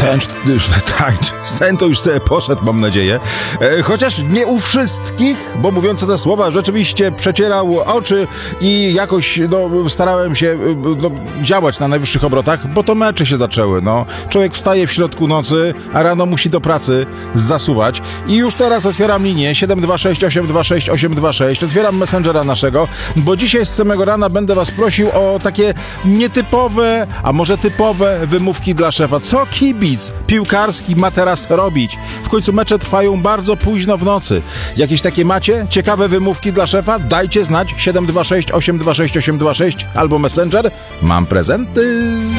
Ten to już sobie poszedł, mam nadzieję. Chociaż nie u wszystkich, bo mówiąc te słowa rzeczywiście przecierał oczy i jakoś starałem się działać na najwyższych obrotach, bo to mecze się zaczęły. Człowiek wstaje w środku nocy, a rano musi do pracy zasuwać. I już teraz otwieram linię 726 826 826. Otwieram Messengera naszego, bo dzisiaj z samego rana będę was prosił o takie nietypowe, a może typowe wymówki dla szefa. Co kibic piłkarski ma teraz robić? W końcu mecze trwają bardzo późno w nocy. Jakieś takie macie ciekawe wymówki dla szefa? Dajcie znać 726 826 826 albo Messenger. Mam prezenty.